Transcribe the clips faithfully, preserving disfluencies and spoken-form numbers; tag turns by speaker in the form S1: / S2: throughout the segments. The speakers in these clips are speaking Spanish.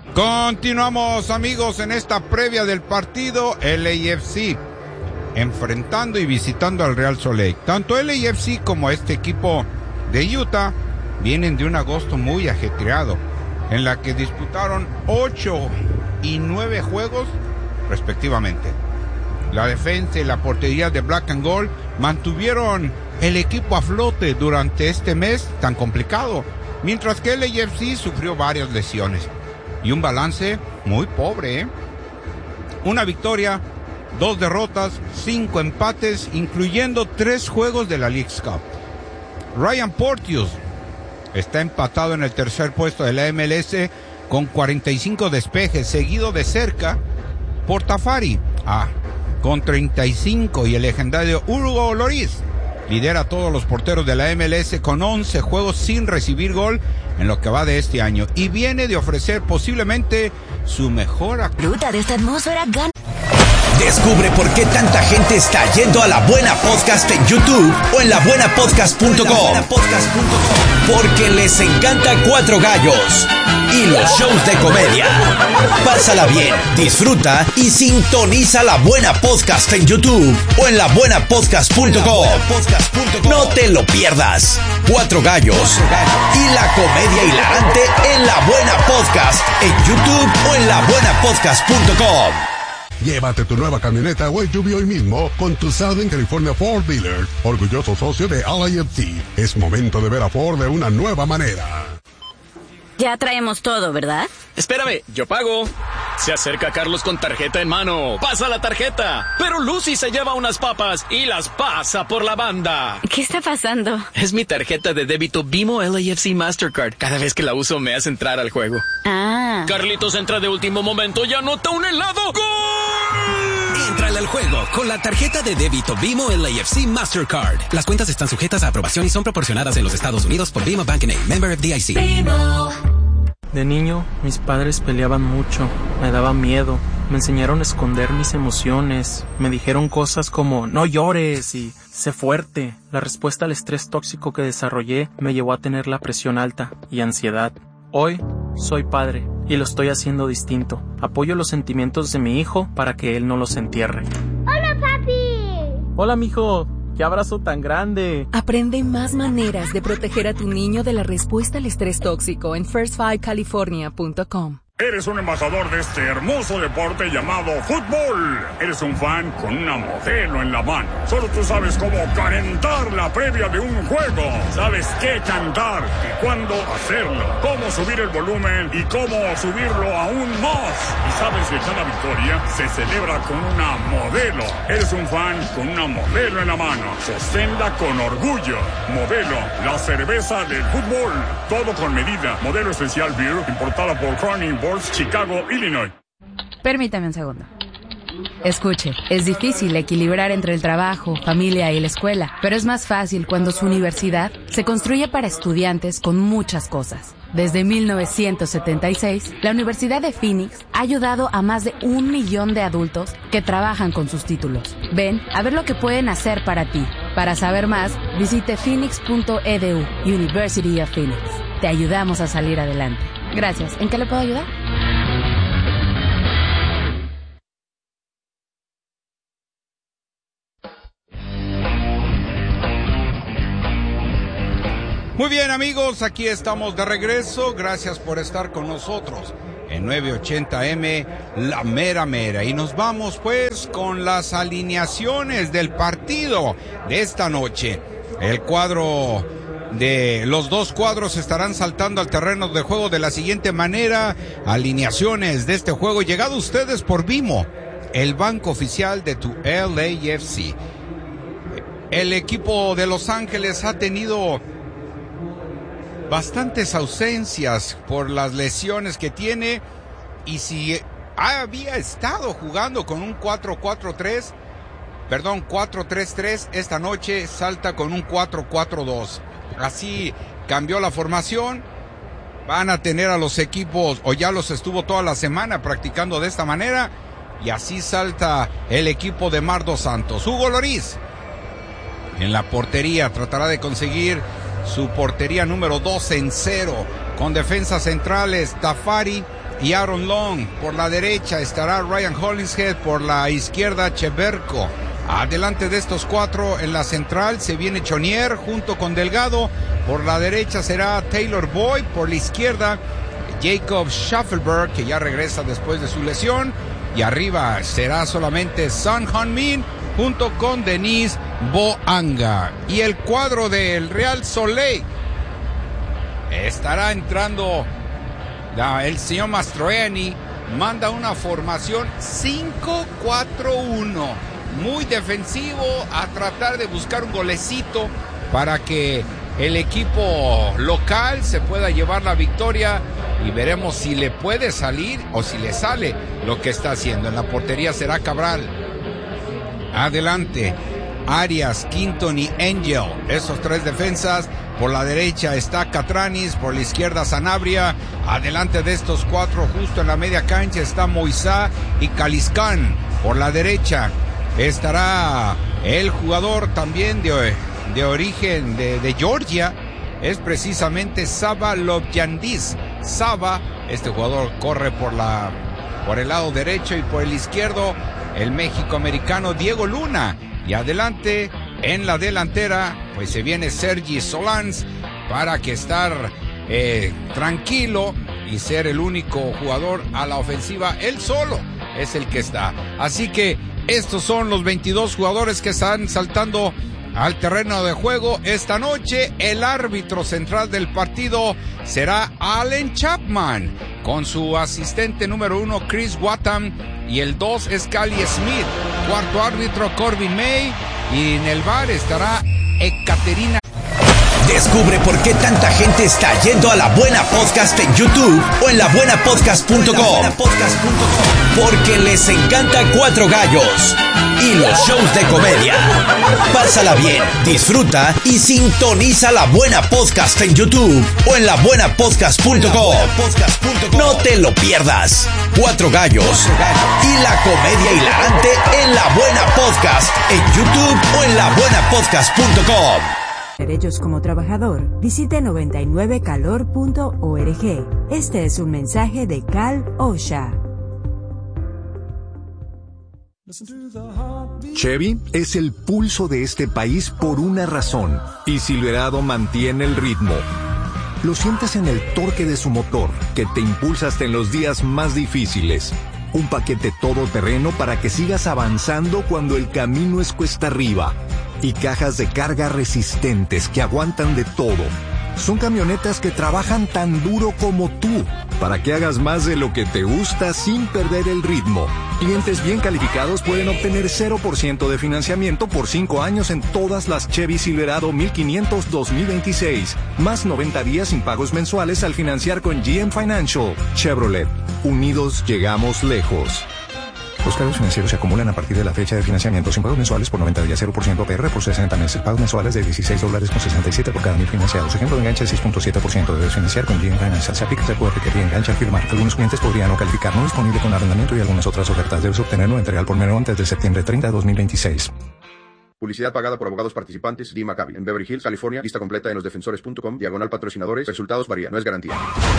S1: Continuamos, amigos, en esta previa del partido L A F C enfrentando y visitando al Real Salt Lake. Tanto L A F C como este equipo de Utah vienen de un agosto muy ajetreado, en la que disputaron ocho y nueve juegos respectivamente. La defensa y la portería de Black and Gold mantuvieron el equipo a flote durante este mes tan complicado, mientras que L A F C sufrió varias lesiones y un balance muy pobre, ¿eh? Una victoria, dos derrotas, cinco empates, incluyendo tres juegos de la Leagues Cup. Ryan Porteous está empatado en el tercer puesto de la M L S con cuarenta y cinco despejes, seguido de cerca por Tafari ah, con treinta y cinco, y el legendario Hugo Lloris lidera a todos los porteros de la M L S con once juegos sin recibir gol en lo que va de este año, y viene de ofrecer posiblemente su mejor
S2: Ruta de esta atmósfera. Gan-
S3: Descubre por qué tanta gente está yendo a La Buena Podcast en YouTube o en la buena podcast punto com. Porque les encanta Cuatro Gallos y los shows de comedia. Pásala bien, disfruta y sintoniza La Buena Podcast en YouTube o en la buena podcast punto com. No te lo pierdas. Cuatro Gallos y la comedia hilarante en La Buena Podcast en YouTube o en la buena podcast punto com.
S4: Llévate tu nueva camioneta o S U V hoy mismo con tu Southern California Ford Dealer, orgulloso socio de L A F C. Es momento de ver a Ford de una nueva manera.
S2: Ya traemos todo, ¿verdad?
S5: Espérame, yo pago. Se acerca Carlos con tarjeta en mano. Pasa la tarjeta. Pero Lucy se lleva unas papas y las pasa por la banda.
S2: ¿Qué está pasando?
S5: Es mi tarjeta de débito Bimo L A F C Mastercard. Cada vez que la uso me hace entrar al juego.
S2: Ah.
S5: Carlitos entra de último momento y anota un helado. ¡Gol!
S3: Entrale al juego con la tarjeta de débito Bimo L A F C Mastercard. Las cuentas están sujetas a aprobación y son proporcionadas en los Estados Unidos por Bimo Bank N A, member F D I C.
S6: De niño, mis padres peleaban mucho, me daba miedo, me enseñaron a esconder mis emociones, me dijeron cosas como no llores y sé fuerte. La respuesta al estrés tóxico que desarrollé me llevó a tener la presión alta y ansiedad. Hoy soy padre y lo estoy haciendo distinto. Apoyo los sentimientos de mi hijo para que él no los entierre.
S7: ¡Hola, papi!
S6: Hola, mijo. ¡Qué abrazo tan grande!
S8: Aprende más maneras de proteger a tu niño de la respuesta al estrés tóxico en first five california punto com.
S9: Eres un embajador de este hermoso deporte llamado fútbol. Eres un fan con una modelo en la mano. Solo tú sabes cómo calentar la previa de un juego. Sabes qué cantar y cuándo hacerlo. Cómo subir el volumen y cómo subirlo aún más. Y sabes que cada victoria se celebra con una modelo. Eres un fan con una modelo en la mano. Sosténla con orgullo. Modelo, la cerveza del fútbol. Todo con medida. Modelo especial beer importada por Cronin Chicago, Illinois.
S8: Permítame un segundo. Escuche, es difícil equilibrar entre el trabajo, familia y la escuela, pero es más fácil cuando su universidad se construye para estudiantes con muchas cosas. Desde mil novecientos setenta y seis, la Universidad de Phoenix ha ayudado a más de un millón de adultos que trabajan con sus títulos. Ven a ver lo que pueden hacer para ti. Para saber más, visite phoenix punto e d u, University of Phoenix. Te ayudamos a salir adelante. Gracias. ¿En qué le puedo ayudar?
S1: Muy bien, amigos, aquí estamos de regreso. Gracias por estar con nosotros en novecientos ochenta eme, La Mera Mera. Y nos vamos pues con las alineaciones del partido de esta noche. El cuadro de los dos cuadros estarán saltando al terreno de juego de la siguiente manera. Alineaciones de este juego llegado a ustedes por Bimo, el banco oficial de tu L A F C. El equipo de Los Ángeles ha tenido bastantes ausencias por las lesiones que tiene, y si había estado jugando con un cuatro cuatro tres, perdón, cuatro tres tres, esta noche salta con un cuatro cuatro dos. Así cambió la formación. Van a tener a los equipos, o ya los estuvo toda la semana practicando de esta manera, y así salta el equipo de Mar dos Santos. Hugo Lloris en la portería tratará de conseguir su portería número dos en cero, con defensas centrales Tafari y Aaron Long. Por la derecha estará Ryan Hollingshead, por la izquierda Cheverko. Adelante de estos cuatro en la central se viene Chonier junto con Delgado. Por la derecha será Taylor Boyd, por la izquierda Jacob Schaffelberg, que ya regresa después de su lesión. Y arriba será solamente Son Heung-min junto con Denis Boanga. Y el cuadro del Real Soleil estará entrando la, el señor Mastroeni. Manda una formación cinco cuatro uno. Muy defensivo, a tratar de buscar un golecito para que el equipo local se pueda llevar la victoria. Y veremos si le puede salir o si le sale lo que está haciendo. En la portería será Cabral. Adelante, Arias, Quinton y Angel. Esos tres defensas. Por la derecha está Catranis, por la izquierda Sanabria. Adelante de estos cuatro, justo en la media cancha, está Moisá y Caliscán. Por la derecha estará el jugador también de, de origen de, de Georgia. Es precisamente Saba Lobjandis. Saba, este jugador corre por la por el lado derecho, y por el izquierdo el México-americano Diego Luna. Y adelante en la delantera pues se viene Sergi Solans para que estar eh, tranquilo y ser el único jugador a la ofensiva. Él solo es el que está. Así que estos son los veintidós jugadores que están saltando al terreno de juego esta noche. El árbitro central del partido será Allen Chapman, con su asistente número uno Chris Wattam, y el dos es Cali Smith. Cuarto árbitro Corbin May, y en el V A R estará Ekaterina.
S3: Descubre por qué tanta gente está yendo a La Buena Podcast en YouTube o en la buena podcast punto com. Porque les encanta Cuatro Gallos y los shows de comedia. Pásala bien, disfruta y sintoniza La Buena Podcast en YouTube o en la buena podcast punto com. No te lo pierdas. Cuatro Gallos y la comedia hilarante en La Buena Podcast en YouTube o en la buena podcast punto com.
S10: Derechos como trabajador, visite noventa y nueve calor punto org. Este es un mensaje de Cal OSHA.
S11: Chevy es el pulso de este país por una razón, y Silverado mantiene el ritmo. Lo sientes en el torque de su motor, que te impulsa hasta en los días más difíciles. Un paquete todoterreno para que sigas avanzando cuando el camino es cuesta arriba. Y cajas de carga resistentes que aguantan de todo. Son camionetas que trabajan tan duro como tú, para que hagas más de lo que te gusta sin perder el ritmo. Clientes bien calificados pueden obtener cero por ciento de financiamiento por cinco años en todas las Chevy Silverado mil quinientos dos mil veintiséis, más noventa días sin pagos mensuales al financiar con G M Financial. Chevrolet, unidos llegamos lejos. Los cargos financieros se acumulan a partir de la fecha de financiamiento sin pagos mensuales por noventa días, cero por ciento A P R por sesenta meses. Pagos mensuales de dieciséis dólares con sesenta y siete por cada mil financiados. Ejemplo de enganche seis punto siete por ciento. Debes financiar con G M Financial. Se aplica el Q R que engancha al firmar. Algunos clientes podrían no calificar. No disponible con arrendamiento y algunas otras ofertas. Debes obtenerlo en Real por menor antes de septiembre treinta de dos mil veintiséis.
S12: Publicidad pagada por abogados participantes. D. Maccabi. En Beverly Hills, California. Lista completa en los defensores punto com. Diagonal patrocinadores. Resultados varían. No es garantía.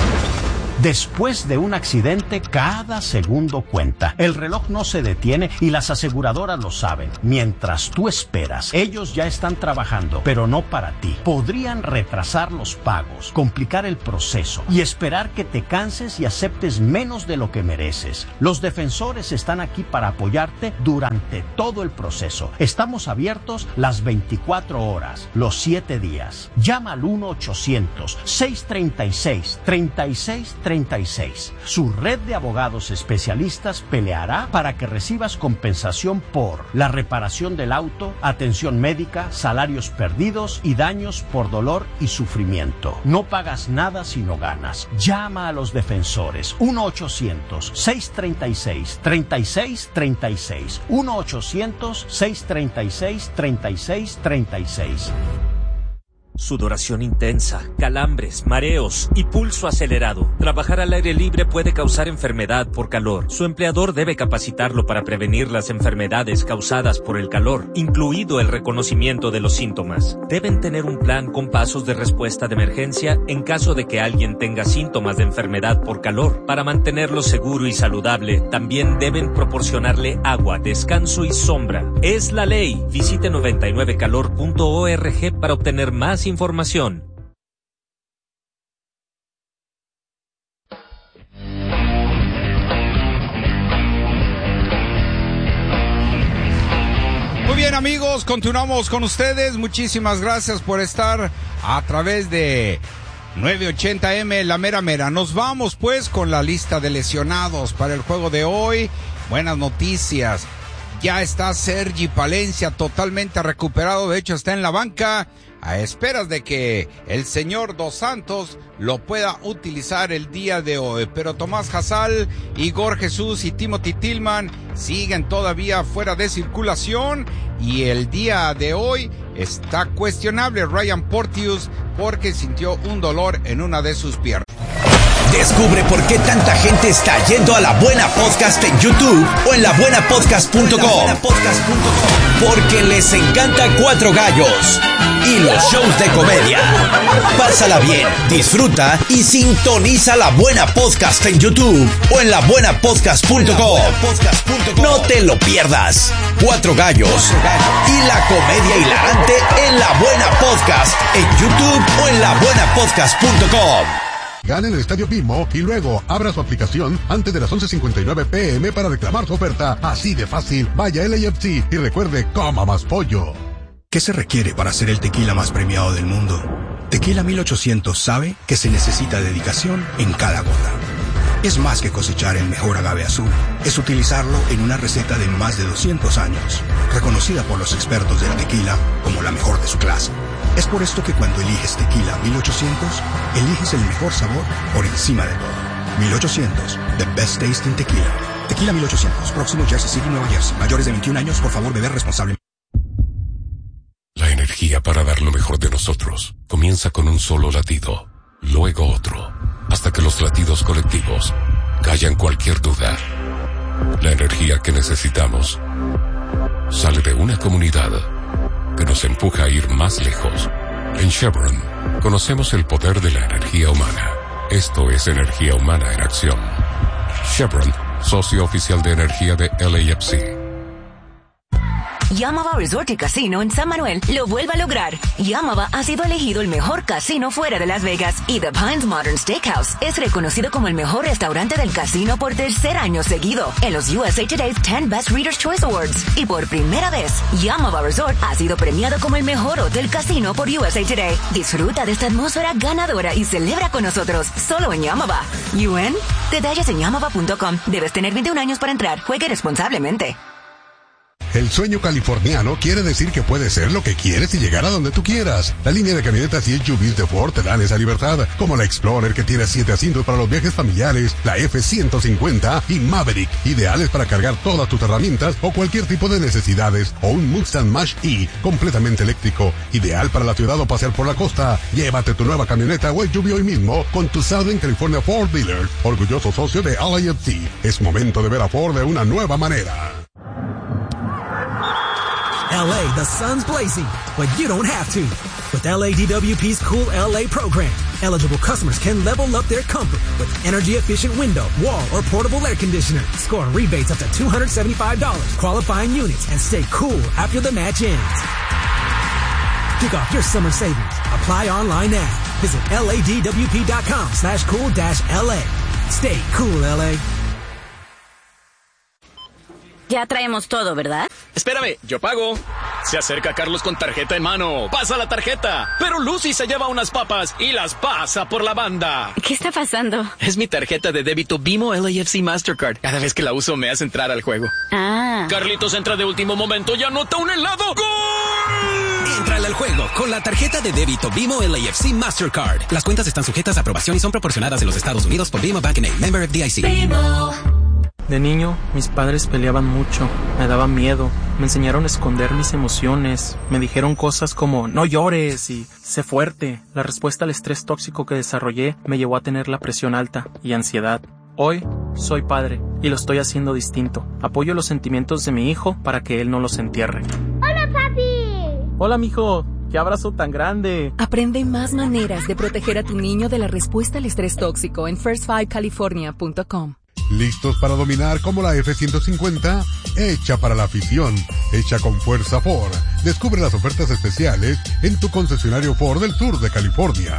S13: Después de un accidente, cada segundo cuenta. El reloj no se detiene y las aseguradoras lo saben. Mientras tú esperas, ellos ya están trabajando, pero no para ti. Podrían retrasar los pagos, complicar el proceso y esperar que te canses y aceptes menos de lo que mereces. Los defensores están aquí para apoyarte durante todo el proceso. Estamos abiertos las veinticuatro horas, los siete días. Llama al uno ochocientos, seiscientos treinta y seis, treinta y seis treinta y seis. Su red de abogados especialistas peleará para que recibas compensación por la reparación del auto, atención médica, salarios perdidos y daños por dolor y sufrimiento. No pagas nada si no ganas. Llama a los defensores. uno ochocientos, seiscientos treinta y seis, treinta y seis treinta y seis. uno ochocientos, seiscientos treinta y seis, treinta y seis treinta y seis.
S14: Sudoración intensa, calambres, mareos y pulso acelerado. Trabajar al aire libre puede causar enfermedad por calor. Su empleador debe capacitarlo para prevenir las enfermedades causadas por el calor, incluido el reconocimiento de los síntomas. Deben tener un plan con pasos de respuesta de emergencia en caso de que alguien tenga síntomas de enfermedad por calor. Para mantenerlo seguro y saludable, también deben proporcionarle agua, descanso y sombra. Es la ley. Visite noventa y nueve calor punto org para obtener más información.
S1: Muy bien, amigos, continuamos con ustedes. Muchísimas gracias por estar a través de nueve ochenta eme, La Mera Mera. Nos vamos pues con la lista de lesionados para el juego de hoy. Buenas noticias. Ya está Sergi Palencia totalmente recuperado, de hecho está en la banca a esperas de que el señor Dos Santos lo pueda utilizar el día de hoy. Pero Tomás Hasal, Igor Jesús y Timothy Tillman siguen todavía fuera de circulación y el día de hoy está cuestionable Ryan Porteous porque sintió un dolor en una de sus piernas.
S3: Descubre por qué tanta gente está yendo a La Buena Podcast en YouTube o en la buena podcast punto com. Porque les encanta Cuatro Gallos y los shows de comedia. Pásala bien, disfruta y sintoniza La Buena Podcast en YouTube o en la buena podcast punto com. No te lo pierdas. Cuatro Gallos y la comedia hilarante en La Buena Podcast en YouTube o en la buena podcast punto com.
S4: Gane en el Estadio Bimbo y luego abra su aplicación antes de las once cincuenta y nueve pm para reclamar su oferta. Así de fácil. Vaya a L A F C y recuerde, coma más pollo.
S15: ¿Qué se requiere para ser el tequila más premiado del mundo? Tequila mil ochocientos sabe que se necesita dedicación en cada gota. Es más que cosechar el mejor agave azul. Es utilizarlo en una receta de más de doscientos años, reconocida por los expertos del tequila como la mejor de su clase. Es por esto que cuando eliges Tequila mil ochocientos, eliges el mejor sabor por encima de todo. mil ochocientos, the best taste in tequila. Tequila mil ochocientos, próximo Jersey City, Nueva Jersey. Mayores de veintiún años, por favor, beber responsablemente.
S16: La energía para dar lo mejor de nosotros comienza con un solo latido, luego otro, hasta que los latidos colectivos callan cualquier duda. La energía que necesitamos sale de una comunidad que nos empuja a ir más lejos. En Chevron, conocemos el poder de la energía humana. Esto es energía humana en acción. Chevron, socio oficial de energía de L A F C.
S17: Yamava Resort y Casino en San Manuel lo vuelve a lograr. Yamava ha sido elegido el mejor casino fuera de Las Vegas y The Pines Modern Steakhouse es reconocido como el mejor restaurante del casino por tercer año seguido en los U S A Today's ten Best Readers' Choice Awards. Y por primera vez, Yamava Resort ha sido premiado como el mejor hotel casino por U S A Today. Disfruta de esta atmósfera ganadora y celebra con nosotros solo en Yamava. ¿U N? Detalles en yamava punto com. Debes tener veintiún años para entrar. Juegue responsablemente.
S4: El sueño californiano quiere decir que puedes ser lo que quieres y llegar a donde tú quieras. La línea de camionetas y S U Vs de Ford te dan esa libertad, como la Explorer que tiene siete asientos para los viajes familiares, la F ciento cincuenta y Maverick, ideales para cargar todas tus herramientas o cualquier tipo de necesidades, o un Mustang Mach-E completamente eléctrico, ideal para la ciudad o pasear por la costa. Llévate tu nueva camioneta o S U V hoy mismo con tu Southern California Ford Dealer, orgulloso socio de L A F C. Es momento de ver a Ford de una nueva manera.
S18: L A, the sun's blazing, but you don't have to. With L A D W P's Cool L A program, eligible customers can level up their comfort with energy-efficient window, wall, or portable air conditioner. Score rebates up to two hundred seventy-five dollars, qualifying units, and stay cool after the match ends. Kick off your summer savings. Apply online now. Visit ladwp.com slash cool dash LA. Stay cool, L A.
S2: Ya traemos todo, ¿verdad?
S5: Espérame, yo pago. Se acerca Carlos con tarjeta en mano. Pasa la tarjeta. Pero Lucy se lleva unas papas y las pasa por la banda.
S2: ¿Qué está pasando?
S5: Es mi tarjeta de débito Bimo L A F C Mastercard. Cada vez que la uso me hace entrar al juego.
S2: Ah.
S5: Carlitos entra de último momento y anota un helado. ¡Gol!
S19: Entrale al juego con la tarjeta de débito Bimo L A F C Mastercard. Las cuentas están sujetas a aprobación y son proporcionadas en los Estados Unidos por Bimo Bank N A, member F D I C.
S20: Bimo.
S6: De niño, mis padres peleaban mucho, me daba miedo, me enseñaron a esconder mis emociones, me dijeron cosas como no llores y sé fuerte. La respuesta al estrés tóxico que desarrollé me llevó a tener la presión alta y ansiedad. Hoy soy padre y lo estoy haciendo distinto. Apoyo los sentimientos de mi hijo para que él no los entierre.
S7: ¡Hola, papi!
S6: Hola, mijo. ¡Qué abrazo tan grande!
S20: Aprende más maneras de proteger a tu niño de la respuesta al estrés tóxico en first five california punto com.
S4: ¿Listos para dominar como la F ciento cincuenta? Hecha para la afición, hecha con fuerza Ford. Descubre las ofertas especiales en tu concesionario Ford del sur de California.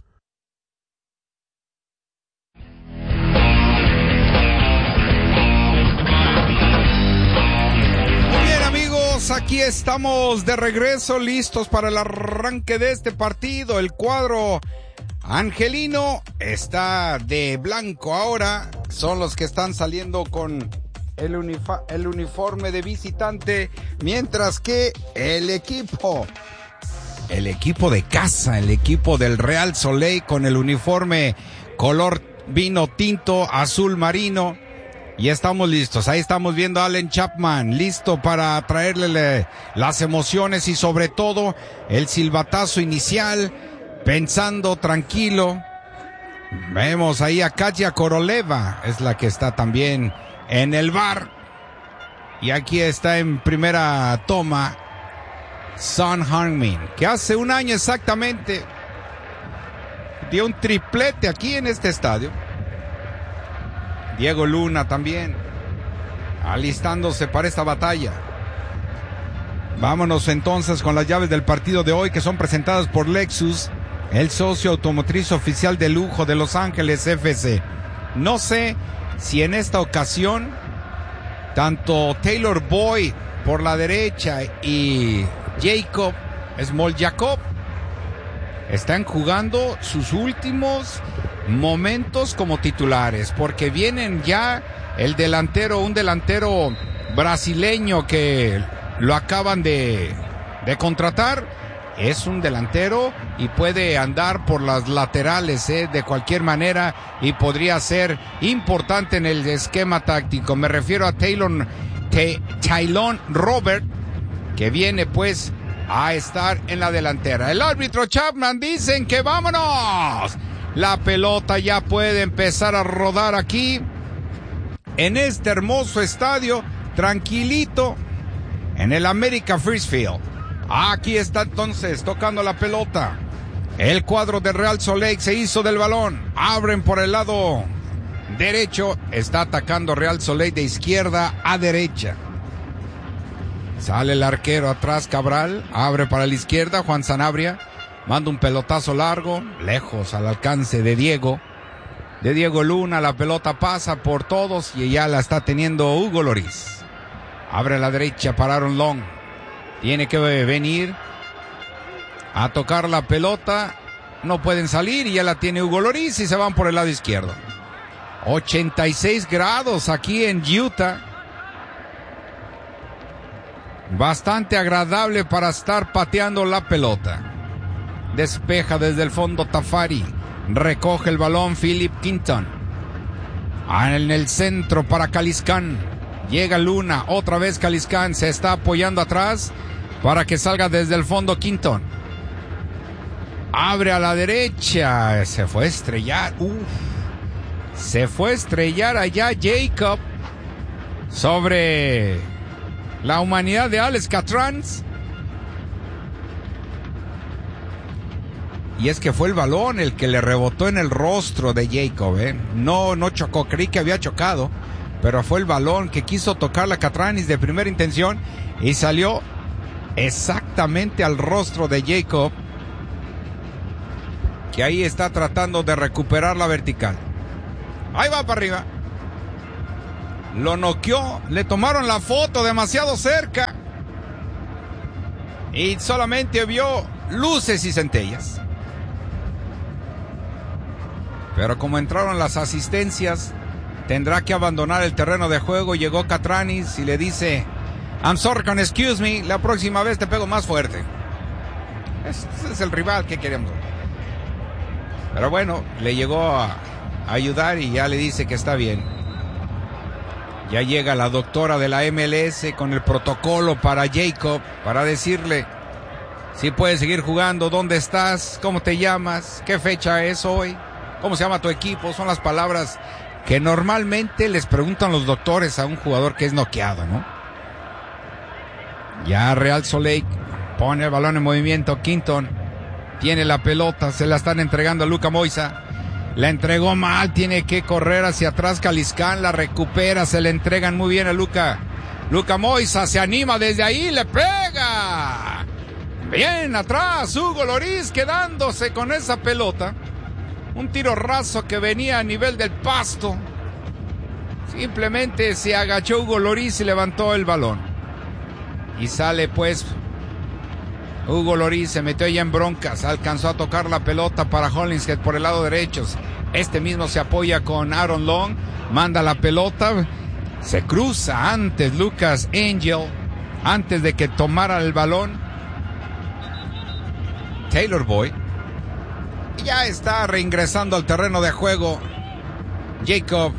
S1: Muy bien, amigos, aquí estamos de regreso, listos para el arranque de este partido. El cuadro angelino está de blanco ahora. Son los que están saliendo con el, unifa- el uniforme de visitante, mientras que el equipo, el equipo de casa, el equipo del Real Soleil con el uniforme color vino tinto, azul marino. Y estamos listos. Ahí estamos viendo a Allen Chapman, listo para traerle las emociones y sobre todo el silbatazo inicial, pensando tranquilo. Vemos ahí a Katya Koroleva, es la que está también en el bar. Y aquí está en primera toma Son Heung-min, que hace un año exactamente dio un triplete aquí en este estadio. Diego Luna también, alistándose para esta batalla. Vámonos entonces con las llaves del partido de hoy, que son presentadas por Lexus, el socio automotriz oficial de lujo de Los Ángeles F C. No sé si en esta ocasión tanto Taylor Boyd por la derecha y Jacob Smoljakov están jugando sus últimos momentos como titulares, porque vienen ya el delantero, un delantero brasileño que lo acaban de, de contratar. Es un delantero y puede andar por las laterales eh, de cualquier manera y podría ser importante en el esquema táctico. Me refiero a Taylor, T- Tylon Robert, que viene pues a estar en la delantera. El árbitro Chapman dicen que vámonos. La pelota ya puede empezar a rodar aquí en este hermoso estadio, tranquilito, en el America First Field. Aquí está entonces tocando la pelota. El cuadro de Real Soleil se hizo del balón. Abren por el lado derecho. Está atacando Real Soleil de izquierda a derecha. Sale el arquero atrás, Cabral. Abre para la izquierda, Juan Sanabria. Manda un pelotazo largo, lejos al alcance de Diego. De Diego Luna, la pelota pasa por todos y ya la está teniendo Hugo Lloris. Abre a la derecha para Aaron Long. Tiene que venir a tocar la pelota. No pueden salir y ya la tiene Hugo Lloris y se van por el lado izquierdo. ochenta y seis grados aquí en Utah. Bastante agradable para estar pateando la pelota. Despeja desde el fondo Tafari. Recoge el balón Philip Quinton. En el centro para Caliscán. Llega Luna. Otra vez Caliscán. Se está apoyando atrás para que salga desde el fondo Quinton. Abre a la derecha. Se fue a estrellar. Uf. Se fue a estrellar allá Jacob sobre la humanidad de Alex Catrans. Y es que fue el balón el que le rebotó en el rostro de Jacob, ¿eh? No, no chocó, creí que había chocado, pero fue el balón que quiso tocar la Catranis de primera intención y salió exactamente al rostro de Jacob, que ahí está tratando de recuperar la vertical. Ahí va para arriba. Lo noqueó, le tomaron la foto demasiado cerca y solamente vio luces y centellas. Pero como entraron las asistencias, tendrá que abandonar el terreno de juego. Llegó Catranis y le dice: I'm sorry, can excuse me, la próxima vez te pego más fuerte. Ese es el rival que queremos. Pero bueno, le llegó a ayudar y ya le dice que está bien. Ya llega la doctora de la M L S con el protocolo para Jacob, para decirle si puedes seguir jugando, dónde estás, cómo te llamas, qué fecha es hoy, cómo se llama tu equipo. Son las palabras que normalmente les preguntan los doctores a un jugador que es noqueado, ¿no? Ya Real Salt Lake pone el balón en movimiento. Quinton tiene la pelota, se la están entregando a Luka Moisa. La entregó mal, tiene que correr hacia atrás. Caliscán la recupera, se le entregan muy bien a Luka. Luka Moisa se anima desde ahí, le pega. Bien atrás, Hugo Lloris quedándose con esa pelota. Un tiro raso que venía a nivel del pasto. Simplemente se agachó Hugo Lloris y levantó el balón. Y sale pues Hugo Lloris, se metió ya en broncas, alcanzó a tocar la pelota para Hollingshead por el lado derecho. Este mismo se apoya con Aaron Long, manda la pelota, se cruza antes Lucas Angel, antes de que tomara el balón Taylor Boyd. Ya está reingresando al terreno de juego Jacob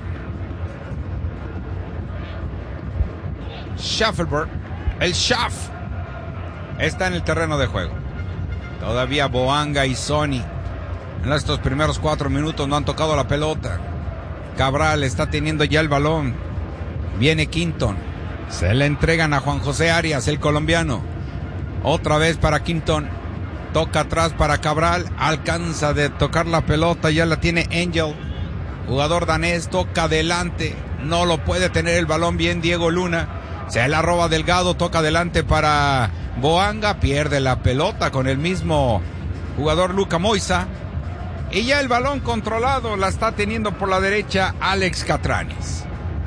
S1: Schaffelberg, el Schaff está en el terreno de juego. Todavía Boanga y Sonny en estos primeros cuatro minutos no han tocado la pelota. Cabral está teniendo ya el balón. Viene Quinton, se le entregan a Juan José Arias, el colombiano. Otra vez para Quinton, toca atrás para Cabral, alcanza de tocar la pelota, ya la tiene Angel, jugador danés, toca adelante, no lo puede tener el balón bien Diego Luna, se la roba Delgado, toca adelante para Boanga, pierde la pelota con el mismo jugador Luka Moisa, y ya el balón controlado la está teniendo por la derecha Alex Catranis.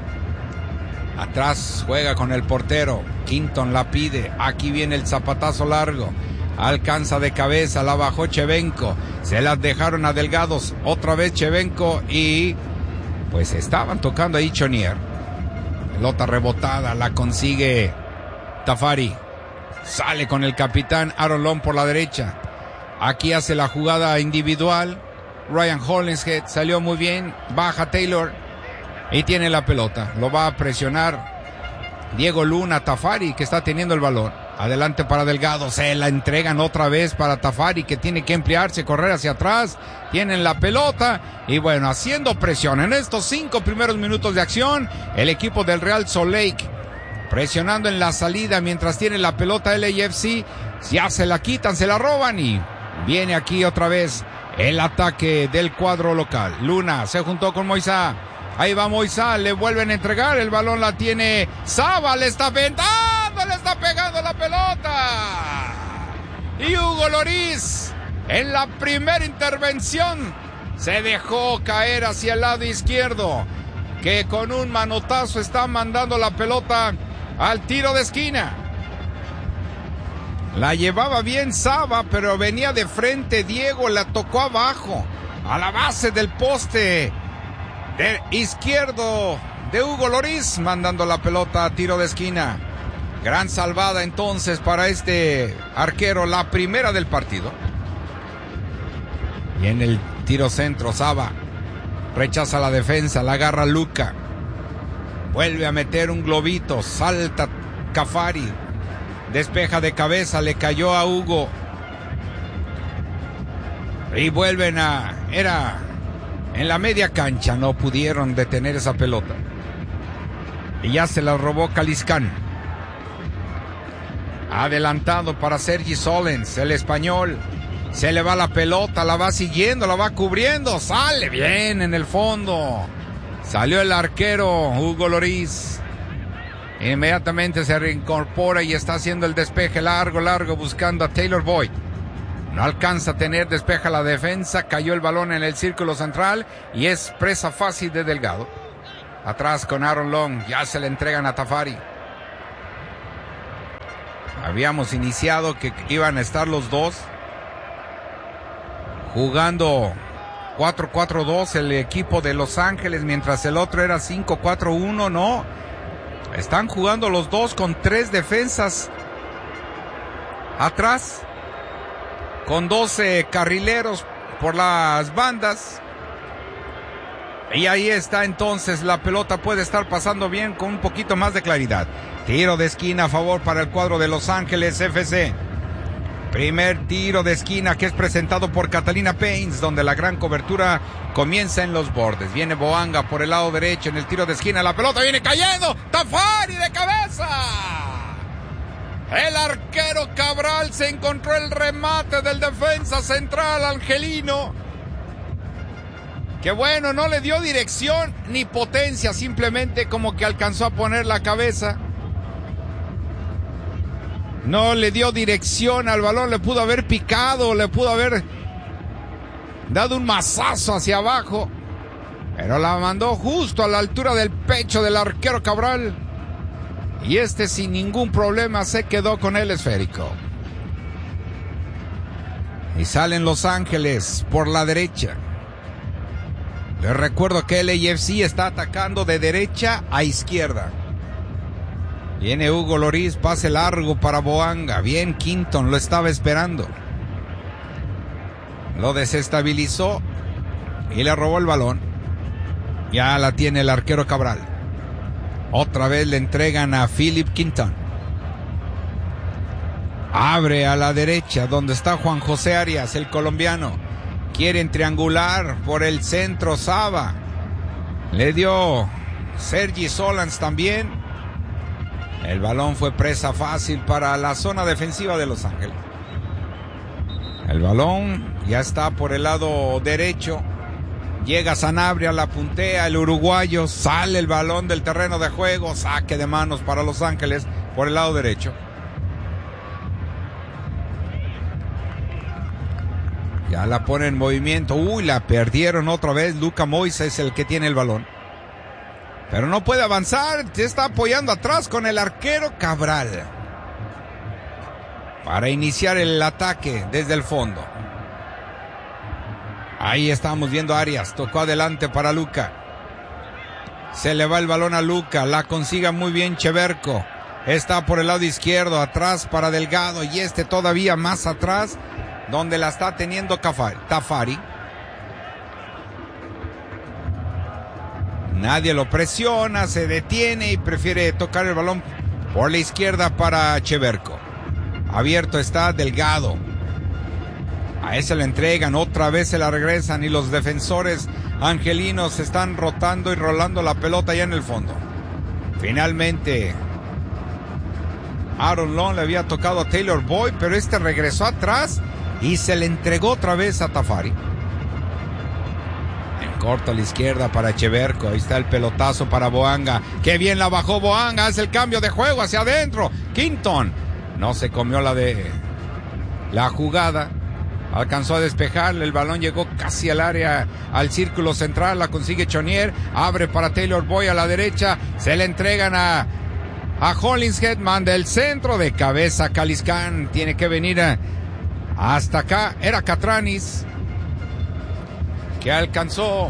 S1: Atrás juega con el portero, Quinton la pide, aquí viene el zapatazo largo, alcanza de cabeza, la bajó Chevenko, se las dejaron a Delgados, otra vez Chevenko y pues estaban tocando ahí Chonier. Pelota rebotada, la consigue Tafari, sale con el capitán Aaron Long por la derecha, aquí hace la jugada individual, Ryan Hollingshead salió muy bien, baja Taylor y tiene la pelota, lo va a presionar Diego Luna, Tafari que está teniendo el balón. Adelante para Delgado, se la entregan otra vez para Tafari que tiene que emplearse, correr hacia atrás, tienen la pelota y bueno, haciendo presión en estos cinco primeros minutos de acción, el equipo del Real Salt Lake presionando en la salida mientras tiene la pelota L A F C, ya se la quitan, se la roban y viene aquí otra vez el ataque del cuadro local. Luna se juntó con Moisá, ahí va Moisá, le vuelven a entregar, el balón la tiene Saba, le está vendando, le está pegando la pelota. Y Hugo Lloris, en la primera intervención, se dejó caer hacia el lado izquierdo, que con un manotazo está mandando la pelota al tiro de esquina. La llevaba bien Saba, pero venía de frente Diego, la tocó abajo, a la base del poste de izquierdo de Hugo Lloris, mandando la pelota a tiro de esquina. Gran salvada entonces para este arquero, la primera del partido. Y en el tiro centro, Saba rechaza la defensa, la agarra Luka. Vuelve a meter un globito, salta Cafari, despeja de cabeza, le cayó a Hugo. Y vuelven a... Era en la media cancha, no pudieron detener esa pelota. Y ya se la robó Caliscán. Adelantado para Sergi Solens, el español. Se le va la pelota, la va siguiendo, la va cubriendo. Sale bien en el fondo. Salió el arquero Hugo Lloris. Inmediatamente se reincorpora y está haciendo el despeje largo, largo, buscando a Taylor Boyd. No alcanza a tener, despeja la defensa, cayó el balón en el círculo central y es presa fácil de Delgado. Atrás con Aaron Long, ya se le entregan a Tafari. Habíamos iniciado que iban a estar los dos jugando cuatro cuatro dos el equipo de Los Ángeles, mientras el otro era cinco cuatro uno, no. Están jugando los dos con tres defensas atrás, con doce carrileros por las bandas. Y ahí está entonces, la pelota puede estar pasando bien con un poquito más de claridad. Tiro de esquina a favor para el cuadro de Los Ángeles F C. Primer tiro de esquina que es presentado por Catalina Paints, donde la gran cobertura comienza en los bordes. Viene Boanga por el lado derecho en el tiro de esquina. La pelota viene cayendo. Tafari de cabeza. El arquero Cabral se encontró el remate del defensa central angelino. Que bueno, no le dio dirección ni potencia, simplemente como que alcanzó a poner la cabeza. No le dio dirección al balón, le pudo haber picado, le pudo haber dado un mazazo hacia abajo, pero la mandó justo a la altura del pecho del arquero Cabral. Y este sin ningún problema se quedó con el esférico. Y salen Los Ángeles por la derecha. Les recuerdo que el L A F C está atacando de derecha a izquierda. Viene Hugo Lloris, pase largo para Boanga. Bien, Quinton lo estaba esperando. Lo desestabilizó y le robó el balón. Ya la tiene el arquero Cabral. Otra vez le entregan a Philip Quinton. Abre a la derecha donde está Juan José Arias, el colombiano. Quieren triangular por el centro Saba. Le dio Sergi Solans también. El balón fue presa fácil para la zona defensiva de Los Ángeles. El balón ya está por el lado derecho. Llega Sanabria, la puntea el uruguayo. Sale el balón del terreno de juego. Saque de manos para Los Ángeles por el lado derecho. Ya la pone en movimiento. Uy, la perdieron otra vez. Luka Moises es el que tiene el balón. Pero no puede avanzar, se está apoyando atrás con el arquero Cabral. Para iniciar el ataque desde el fondo. Ahí estamos viendo a Arias, tocó adelante para Luka. Se le va el balón a Luka, la consigue muy bien Cheverko. Está por el lado izquierdo, atrás para Delgado y este todavía más atrás, donde la está teniendo Tafari. Nadie lo presiona, se detiene y prefiere tocar el balón por la izquierda para Cheverko. Abierto está Delgado. A ese le entregan, otra vez se la regresan y los defensores angelinos están rotando y rolando la pelota ya en el fondo. Finalmente, Aaron Long le había tocado a Taylor Boyd, pero este regresó atrás y se le entregó otra vez a Tafari. Corta a la izquierda para Cheverko. Ahí está el pelotazo para Boanga. Qué bien la bajó Boanga. Es el cambio de juego hacia adentro. Quinton no se comió la de la jugada. Alcanzó a despejarle. El balón llegó casi al área, al círculo central. La consigue Chonier. Abre para Taylor Boyd a la derecha. Se le entregan a, a Hollingshead. Manda el centro de cabeza. Caliscan tiene que venir a, hasta acá. Era Catranis que alcanzó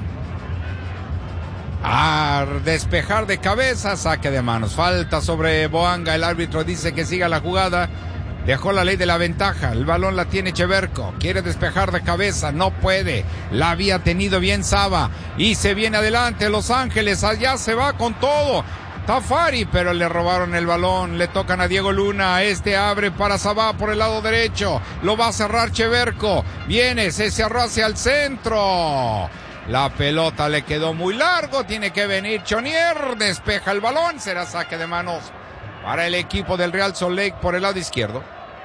S1: a despejar de cabeza, saque de manos, falta sobre Boanga, el árbitro dice que siga la jugada, dejó la ley de la ventaja, el balón la tiene Cheverko, quiere despejar de cabeza, no puede, la había tenido bien Saba, y se viene adelante Los Ángeles, allá se va con todo, Tafari, pero le robaron el balón, le tocan a Diego Luna, este abre para Sabá por el lado derecho, lo va a cerrar Cheverko, viene, se cerró hacia el centro, la pelota le quedó muy largo, tiene que venir Chonier, despeja el balón, será saque de manos para el equipo del Real Salt Lake por el lado izquierdo.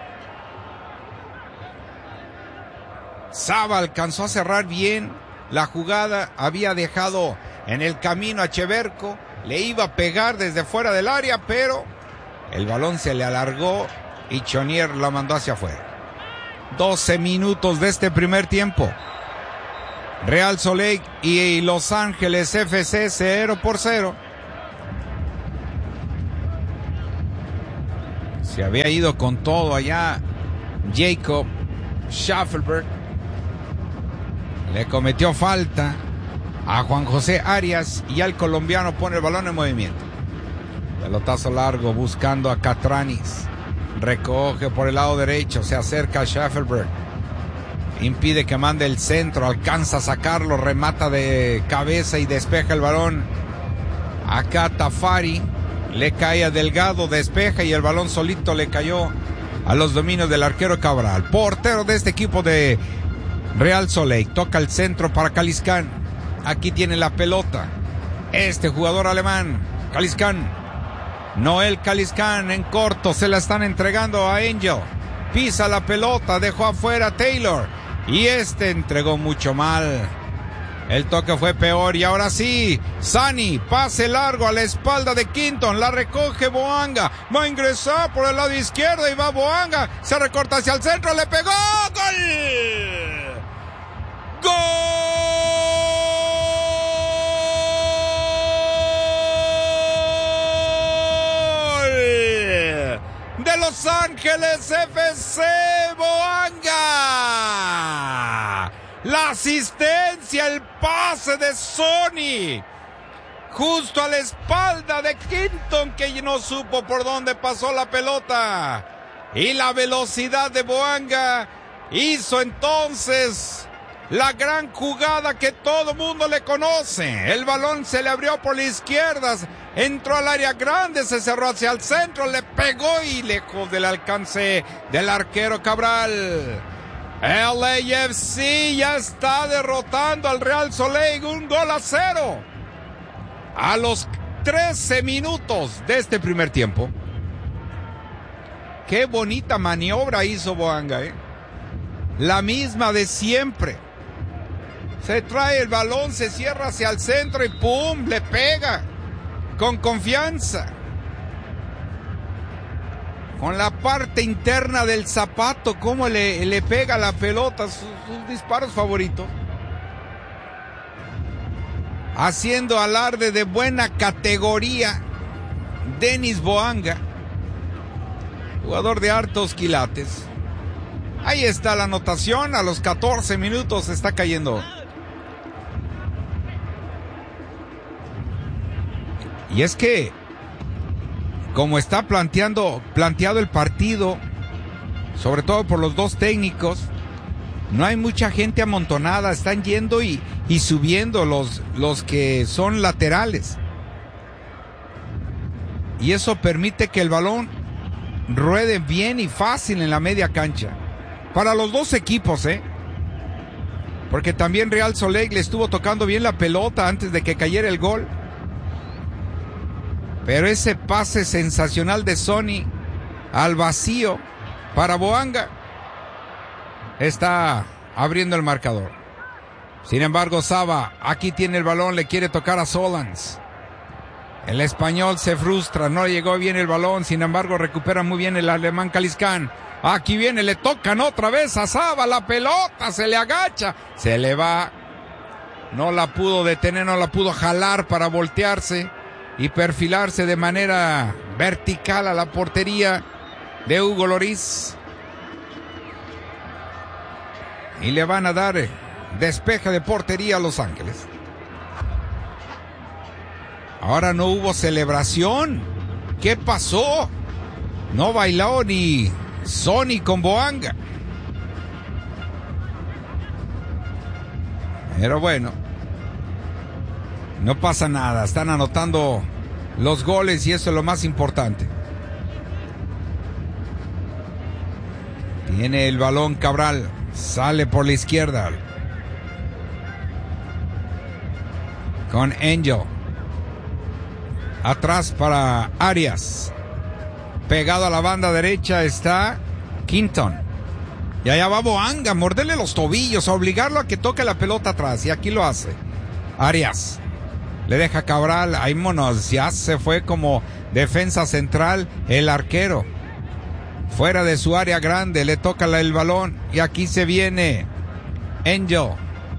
S1: Saba alcanzó a cerrar bien la jugada, había dejado en el camino a Cheverko, le iba a pegar desde fuera del área, pero el balón se le alargó y Chonier la mandó hacia afuera. doce minutos de este primer tiempo. Real Salt Lake y Los Ángeles F C cero por cero. Se había ido con todo allá Jacob Schaffelberg. Le cometió falta a Juan José Arias y al colombiano pone el balón en movimiento. Pelotazo largo buscando a Catranis. Recoge por el lado derecho, se acerca a Schaffelberg. impide que mande el centro, alcanza a sacarlo, remata de cabeza y despeja el balón. Acá Tafari le cae a Delgado, despeja y el balón solito le cayó a los dominios del arquero Cabral. Portero de este equipo de Real Salt Lake, toca el centro para Caliscán. Aquí tiene la pelota este jugador alemán, Caliscán. Noel Caliscán en corto, se la están entregando a Angel. Pisa la pelota, dejó afuera a Taylor y este entregó mucho mal. El toque fue peor y ahora sí, Sani, pase largo a la espalda de Quinton, la recoge Boanga, va a ingresar por el lado izquierdo y va Boanga, se recorta hacia el centro, le pegó, ¡gol! ¡Gol! De Los Ángeles F C, Boanga. La asistencia, el pase de Sony, justo a la espalda de Quinton, que no supo por dónde pasó la pelota. Y la velocidad de Boanga hizo entonces la gran jugada que todo mundo le conoce. El balón se le abrió por la izquierda, entró al área grande, se cerró hacia el centro, le pegó y lejos del alcance del arquero Cabral. L A F C ya está derrotando al Real Salt Lake un gol a cero. A los trece minutos de este primer tiempo. Qué bonita maniobra hizo Boanga, ¿eh? La misma de siempre. Se trae el balón, se cierra hacia el centro y ¡pum! Le pega. Con confianza. Con la parte interna del zapato, cómo le, le pega la pelota, sus, sus disparos favoritos. Haciendo alarde de buena categoría, Denis Boanga, jugador de hartos quilates. Ahí está la anotación, a los catorce minutos está cayendo. Y es que, como está planteando, planteado el partido, sobre todo por los dos técnicos, no hay mucha gente amontonada, están yendo y, y subiendo los, los que son laterales. Y eso permite que el balón ruede bien y fácil en la media cancha. Para los dos equipos, ¿eh? Porque también Real Salt Lake le estuvo tocando bien la pelota antes de que cayera el gol. Pero ese pase sensacional de Sony al vacío para Boanga está abriendo el marcador. Sin embargo, Saba aquí tiene el balón, le quiere tocar a Solans. El español se frustra, no llegó bien el balón, sin embargo recupera muy bien el alemán Caliscán. Aquí viene, le tocan otra vez a Saba, la pelota se le agacha, se le va. No la pudo detener, no la pudo jalar para voltearse y perfilarse de manera vertical a la portería de Hugo Lloris. Y le van a dar despeje de portería a Los Ángeles. Ahora no hubo celebración. ¿Qué pasó? No bailó ni Sony con Boanga. Pero bueno, no pasa nada, están anotando los goles y eso es lo más importante. Tiene el balón Cabral, sale por la izquierda con Angel. Atrás para Arias. Pegado a la banda derecha está Quinton. Y allá va Boanga, morderle los tobillos, a obligarlo a que toque la pelota atrás. Y aquí lo hace. Arias. Le deja Cabral, ahí monos, ya se fue como defensa central el arquero. Fuera de su área grande, le toca el balón y aquí se viene Angel.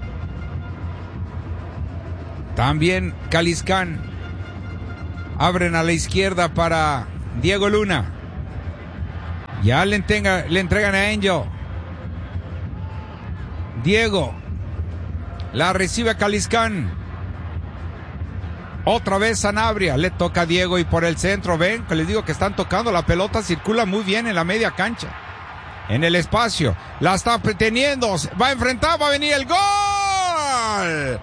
S1: También Caliscán. Abren a la izquierda para Diego Luna. Ya le, entrega, le entregan a Angel. Diego. La recibe Caliscán. Otra vez Sanabria, le toca a Diego y por el centro, ven, que les digo que están tocando la pelota, circula muy bien en la media cancha. en el espacio. La está teniendo. Va a enfrentar, va a venir el gol.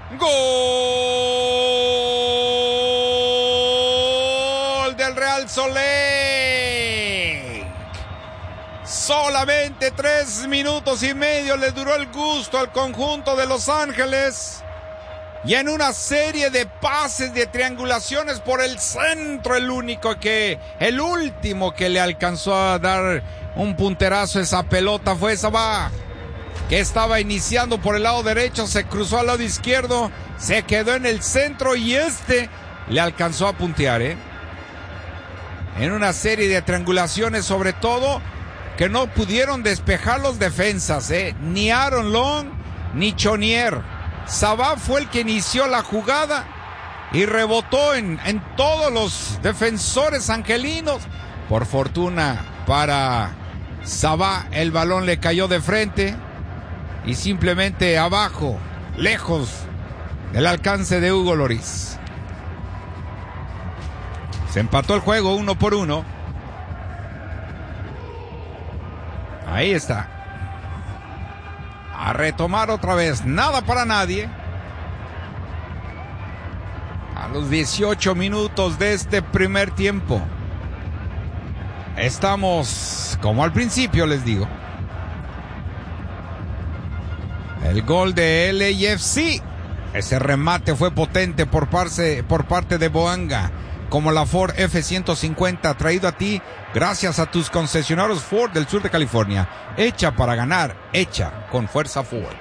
S1: Gol del Real Salt Lake. Solamente tres minutos y medio le duró el gusto al conjunto de Los Ángeles. Y en una serie de pases, de triangulaciones por el centro, el único que, el último que le alcanzó a dar un punterazo a esa pelota fue Sabah, que estaba iniciando por el lado derecho, se cruzó al lado izquierdo, se quedó en el centro y este le alcanzó a puntear, ¿eh? En una serie de triangulaciones, sobre todo, que no pudieron despejar los defensas, ¿eh? Ni Aaron Long, ni Chonier. Sabah fue el que inició la jugada y rebotó en, en todos los defensores angelinos. Por fortuna para Sabah, el balón le cayó de frente y simplemente abajo, lejos del alcance de Hugo Lloris. Se empató el juego uno por uno. Ahí está. A retomar otra vez, nada para nadie. A los dieciocho minutos de este primer tiempo. Estamos como al principio, les digo. El gol de L A F C. Ese remate fue potente por parte, por parte de Boanga. Como la Ford F ciento cincuenta, traído a ti gracias a tus concesionarios Ford del sur de California. Hecha para ganar, hecha con fuerza Ford.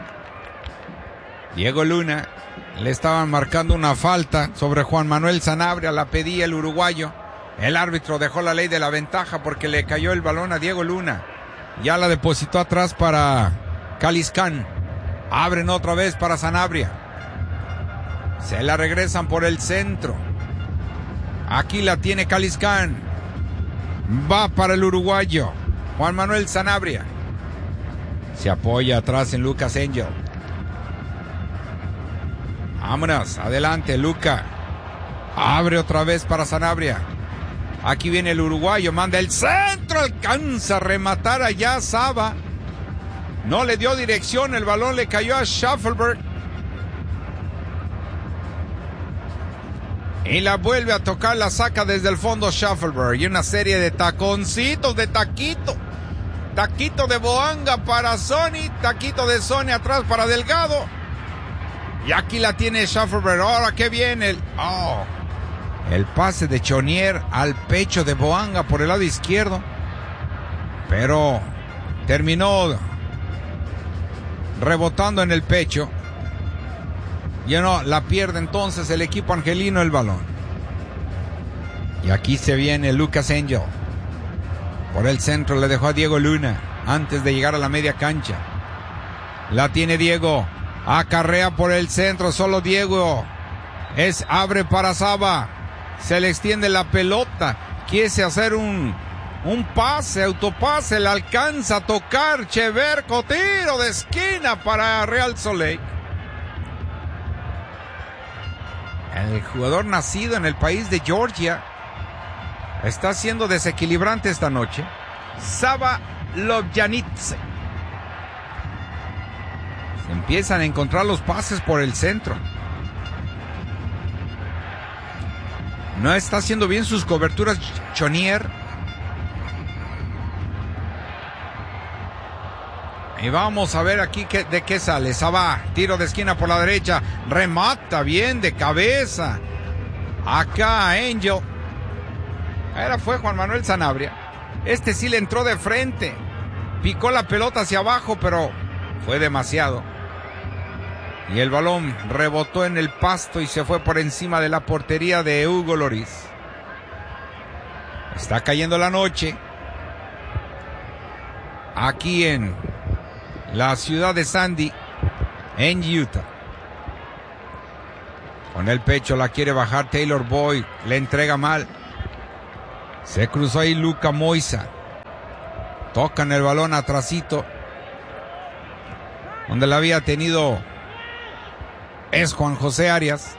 S1: Diego Luna, le estaban marcando una falta sobre Juan Manuel Sanabria, la pedía el uruguayo. El árbitro dejó la ley de la ventaja porque le cayó el balón a Diego Luna. Ya la depositó atrás para Caliscán. Abren otra vez para Sanabria. Se la regresan por el centro. Aquí la tiene Caliscán. Va para el uruguayo Juan Manuel Sanabria. Se apoya atrás en Lucas Angel. Vámonos, adelante Luca. Abre otra vez para Sanabria. Aquí viene el uruguayo, manda el centro, alcanza a rematar allá Saba. No le dio dirección, el balón le cayó a Schaffelberg. Y la vuelve a tocar, la saca desde el fondo Schaffelberg. Y una serie de taconcitos, de taquito. Taquito de Boanga para Sony. Taquito de Sony atrás para Delgado. Y aquí la tiene Schaffelberg. Ahora que viene el... Oh, el pase de Chonier al pecho de Boanga por el lado izquierdo. Pero terminó rebotando en el pecho. Y no, la pierde entonces el equipo angelino el balón. Y aquí se viene Lucas Angel. Por el centro le dejó a Diego Luna antes de llegar a la media cancha. La tiene Diego. Acarrea por el centro, solo Diego. Es, abre para Saba. Se le extiende la pelota. Quiere hacer un, un pase, autopase. Le alcanza a tocar Cheverco. Tiro de esquina para Real Salt Lake. El jugador nacido en el país de Georgia está siendo desequilibrante esta noche. Saba Lobjanidze. Se empiezan a encontrar los pases por el centro. No está haciendo bien sus coberturas Chonier. Y vamos a ver aquí qué, de qué sale. Saba, tiro de esquina por la derecha. Remata bien de cabeza. Acá Angel. Ahora fue Juan Manuel Sanabria. Este sí le entró de frente. Picó la pelota hacia abajo, pero fue demasiado. Y el balón rebotó en el pasto y se fue por encima de la portería de Hugo Lloris. Está cayendo la noche. Aquí en la ciudad de Sandy, en Utah. Con el pecho la quiere bajar Taylor Boyd. Le entrega mal. Se cruzó ahí Luca Moisa. Tocan el balón atrasito. Donde la había tenido es Juan José Arias.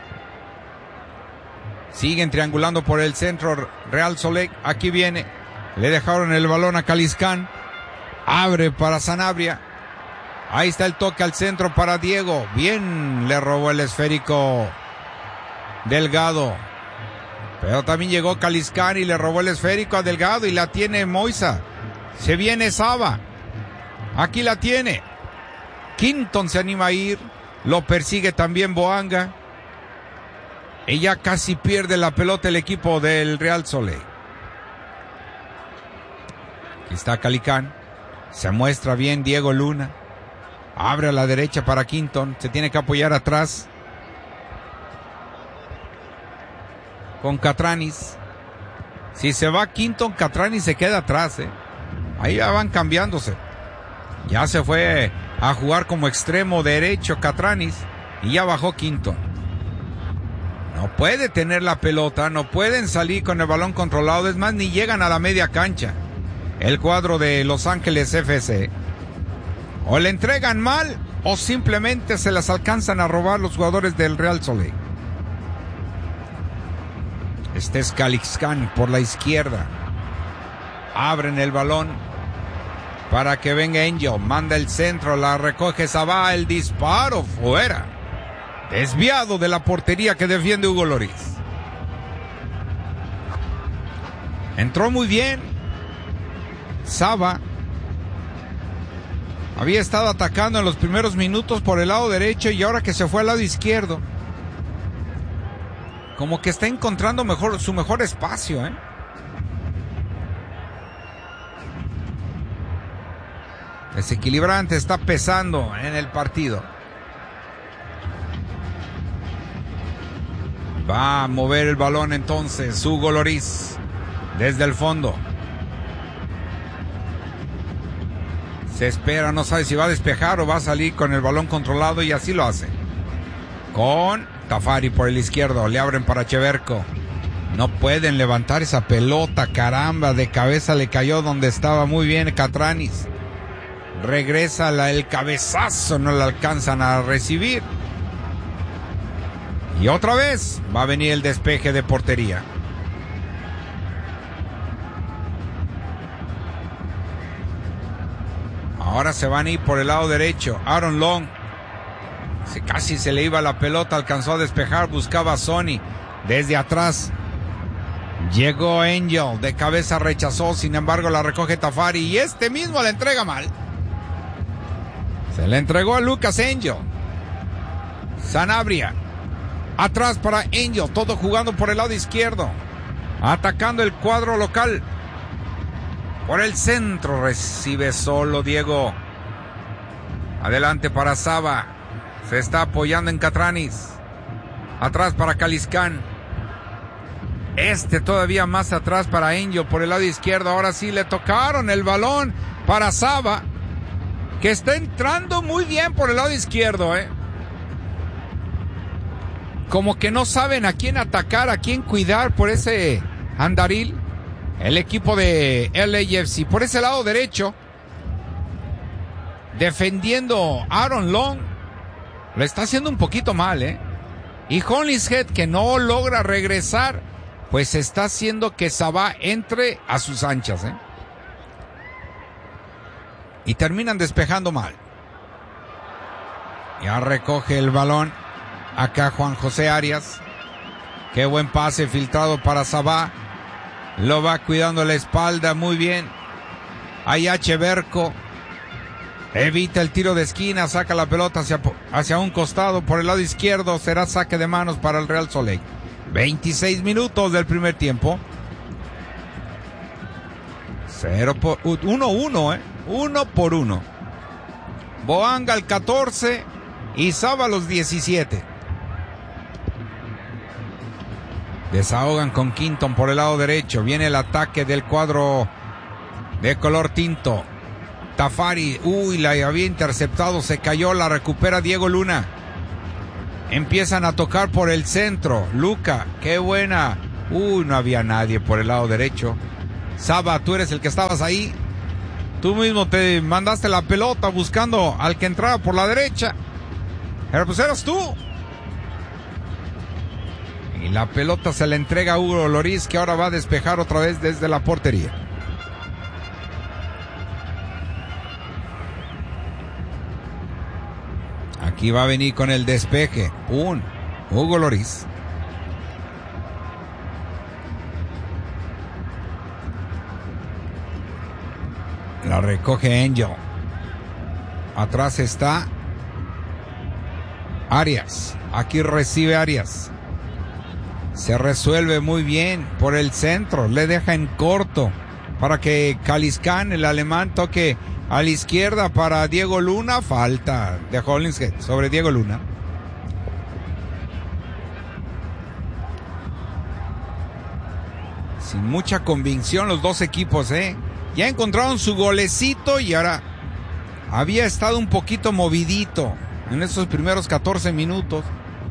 S1: Siguen triangulando por el centro Real Salt Lake. Aquí viene Le dejaron el balón a Caliscán. Abre para Sanabria. Ahí está el toque al centro para Diego. Bien, le robó el esférico Delgado. Pero también llegó Caliscán y le robó el esférico a Delgado y la tiene Moisa. Se viene Saba. Aquí la tiene. Quinton se anima a ir. Lo persigue también Boanga. Y ya casi pierde la pelota el equipo del Real Soleil. Aquí está Calicán. Se muestra bien Diego Luna. Abre a la derecha para Quinton. Se tiene que apoyar atrás con Catranis. Si se va Quinton, Catranis se queda atrás, ¿eh? Ahí ya van cambiándose. Ya se fue a jugar como extremo derecho Catranis y ya bajó Quinton. No puede tener la pelota, no pueden salir con el balón controlado, es más, ni llegan a la media cancha. El cuadro de Los Ángeles F C. O le entregan mal o simplemente se las alcanzan a robar los jugadores del Real Soleil. Este es Caliscán por la izquierda. Abren el balón para que venga Angel. Manda el centro, la recoge Sabá, el disparo fuera. Desviado de la portería que defiende Hugo Lloris. Entró muy bien Saba. Había estado atacando en los primeros minutos por el lado derecho y ahora que se fue al lado izquierdo, como que está encontrando mejor su mejor espacio, ¿eh? Desequilibrante, está pesando en el partido. Va a mover el balón entonces Hugo Lloris desde el fondo. Se espera, no sabe si va a despejar o va a salir con el balón controlado y así lo hace. Con Tafari por el izquierdo, le abren para Cheverco. No pueden levantar esa pelota, caramba, de cabeza le cayó donde estaba muy bien Catranis. Regresa la, el cabezazo, no la alcanzan a recibir. Y otra vez va a venir el despeje de portería. Ahora se van a ir por el lado derecho. Aaron Long. Se, casi se le iba la pelota, alcanzó a despejar, buscaba a Sony. Desde atrás llegó Angel, de cabeza rechazó, sin embargo la recoge Tafari y este mismo la entrega mal. Se le entregó a Lucas Angel. Sanabria. Atrás para Angel, todo jugando por el lado izquierdo. Atacando el cuadro local. Por el centro recibe solo Diego. Adelante para Saba. Se está apoyando en Catranis. Atrás para Caliscán. Este todavía más atrás para Angel por el lado izquierdo. Ahora sí le tocaron el balón para Saba, que está entrando muy bien por el lado izquierdo, ¿eh? Como que no saben a quién atacar, a quién cuidar por ese andaril. El equipo de L A F C por ese lado derecho, defendiendo Aaron Long, lo está haciendo un poquito mal, ¿eh? Y Hollingshead, que no logra regresar, pues está haciendo que Sabá entre a sus anchas, ¿eh? Y terminan despejando mal. Ya recoge el balón acá Juan José Arias. Qué buen pase filtrado para Sabá. Lo va cuidando la espalda muy bien. Ahí Cheverco. Evita el tiro de esquina, saca la pelota hacia, hacia un costado por el lado izquierdo. Será saque de manos para el Real Soleil. veintiséis minutos del primer tiempo. Cero por uno uno, eh. Uno por uno. Boanga al catorce y Saba los diecisiete. Desahogan con Quinton por el lado derecho. Viene el ataque del cuadro de color tinto. Tafari, uy, la había interceptado, se cayó, la recupera Diego Luna. Empiezan a tocar por el centro. Luca, qué buena. Uy, no había nadie por el lado derecho. Saba, tú eres el que estabas ahí. Tú mismo te mandaste la pelota buscando al que entraba por la derecha. Pero pues eras tú. Y la pelota se la entrega a Hugo Lloris, que ahora va a despejar otra vez desde la portería. Aquí va a venir con el despeje. Un Hugo Lloris. La recoge Angel. Atrás está Arias. Aquí recibe Arias. Se resuelve muy bien por el centro. Le deja en corto para que Caliscán, el alemán, toque a la izquierda para Diego Luna. Falta de Hollingshead sobre Diego Luna. Sin mucha convicción los dos equipos, ¿eh? Ya encontraron su golecito y ahora había estado un poquito movidito en esos primeros catorce minutos.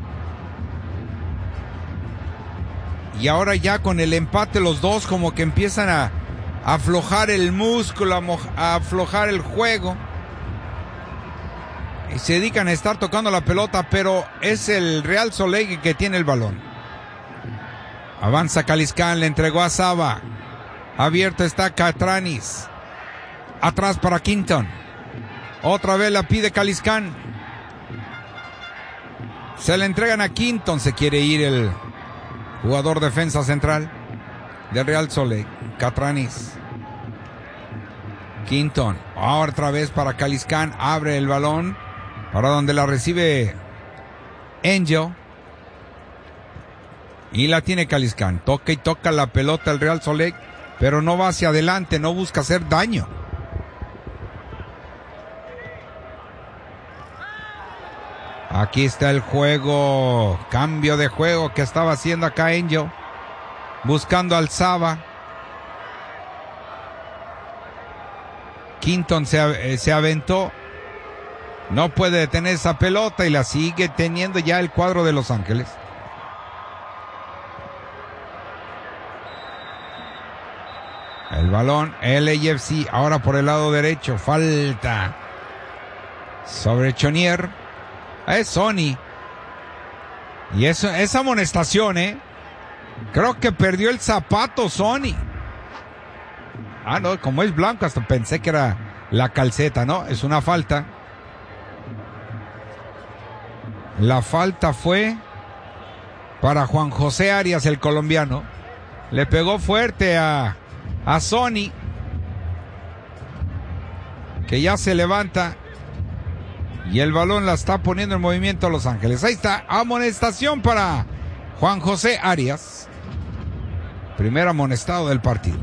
S1: Y ahora ya con el empate los dos como que empiezan a, a aflojar el músculo, a, mo, a aflojar el juego. Y se dedican a estar tocando la pelota, pero es el Real Soleil que tiene el balón. Avanza Caliscán, le entregó a Saba. Abierto está Catranis. Atrás para Quinton. Otra vez la pide Caliscán. Se le entregan a Quinton. Se quiere ir el jugador defensa central del Real Soleil. Catranis. Quinton. Otra vez para Caliscán. Abre el balón. Para donde la recibe Angel. Y la tiene Caliscán. Toca y toca la pelota el Real Soleil. Pero no va hacia adelante, no busca hacer daño. Aquí está el juego, cambio de juego que estaba haciendo acá Angel. Buscando al Saba. Quinton se, se aventó. No puede detener esa pelota y la sigue teniendo ya el cuadro de Los Ángeles. El balón, L A F C, ahora por el lado derecho, falta sobre Chonier. Es Sony. Y eso, esa amonestación, ¿eh? Creo que perdió el zapato Sony. Ah, no, como es blanco, hasta pensé que era la calceta, ¿no? Es una falta. La falta fue para Juan José Arias, el colombiano. Le pegó fuerte a... a Sony, que ya se levanta y el balón la está poniendo en movimiento a Los Ángeles. Ahí está, amonestación para Juan José Arias, primer amonestado del partido.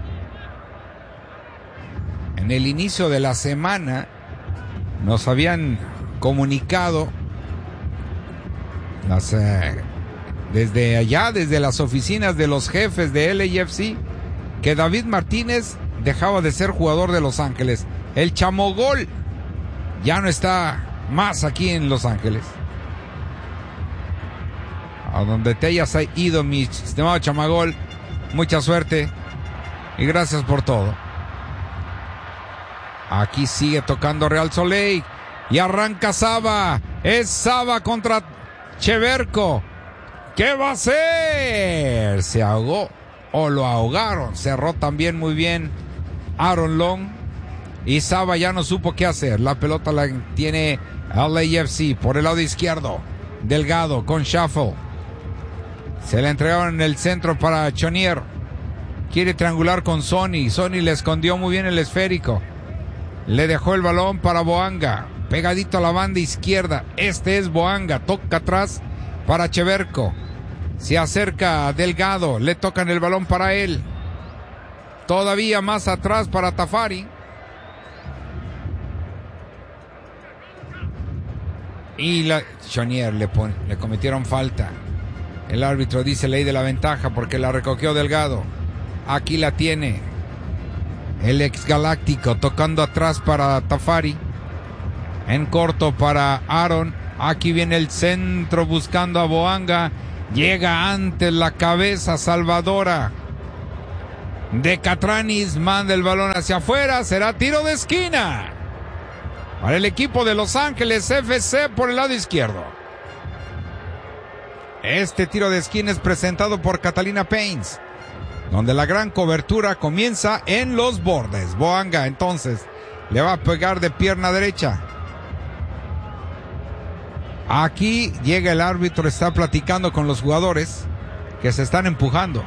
S1: En el inicio de la semana nos habían comunicado las, eh, desde allá, desde las oficinas de los jefes de L A F C, que David Martínez dejaba de ser jugador de Los Ángeles. El Chamogol ya no está más aquí en Los Ángeles. A donde te hayas ido, mi estimado Chamogol, mucha suerte y gracias por todo. Aquí sigue tocando Real Soleil y arranca Saba. Es Saba contra Cheverco. ¿Qué va a hacer? Se ahogó. O lo ahogaron. Cerró también muy bien Aaron Long. Y Saba ya no supo qué hacer. La pelota la tiene L A F C por el lado izquierdo. Delgado con Shuffle. Se la entregaron en el centro para Chonier. Quiere triangular con Sony. Sony le escondió muy bien el esférico. Le dejó el balón para Boanga. Pegadito a la banda izquierda. Este es Boanga. Toca atrás para Cheverco. Se acerca Delgado, le tocan el balón para él. Todavía más atrás para Tafari. Y la Chonier le, pon, le cometieron falta. El árbitro dice ley de la ventaja porque la recogió Delgado. Aquí la tiene el ex galáctico tocando atrás para Tafari. En corto para Aaron. Aquí viene el centro buscando a Boanga. Llega antes la cabeza salvadora de Catranis. Manda el balón hacia afuera. Será tiro de esquina para el equipo de Los Ángeles F C por el lado izquierdo. Este tiro de esquina es presentado por Catalina Paints, donde la gran cobertura comienza en los bordes. Boanga entonces le va a pegar de pierna derecha. Aquí llega el árbitro, está platicando con los jugadores que se están empujando.